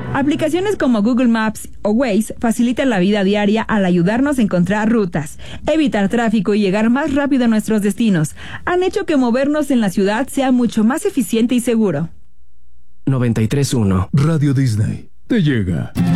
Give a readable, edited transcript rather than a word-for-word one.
Aplicaciones como Google Maps o Waze facilitan la vida diaria al ayudarnos a encontrar rutas, evitar tráfico y llegar más rápido a nuestros destinos. Han hecho que movernos en la ciudad sea mucho más eficiente y seguro. 93.1 Radio Disney te llega.